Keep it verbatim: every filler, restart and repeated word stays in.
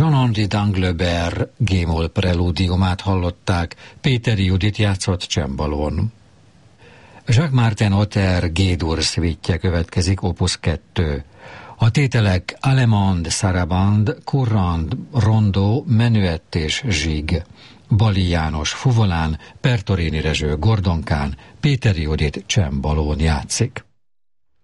Jean-Henri d'Anglebert G-moll prelúdiumát hallották, Péteri Judit játszott csembalón. Jacques-Martin Otter G-dur szvítje következik, opus kettő. A tételek Allemande, Sarabande, Courant, Rondó, Menuett és Zsig. Bali János fuvolán, Pertorini Rezső gordonkán, Péteri Judit csembalón játszik.